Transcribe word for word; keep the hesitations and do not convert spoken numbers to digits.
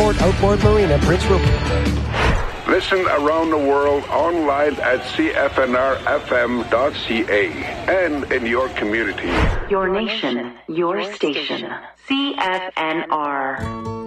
Port Outboard Marina, Prince Rupert. Listen around the world online at C F N R F M dot C A and in your community. Your nation, your station. C F N R.